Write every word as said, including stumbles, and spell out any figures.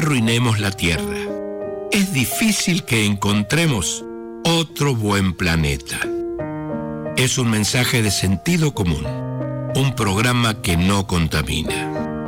arruinemos la Tierra. Es difícil que encontremos otro buen planeta. Es un mensaje de sentido común, un programa que no contamina.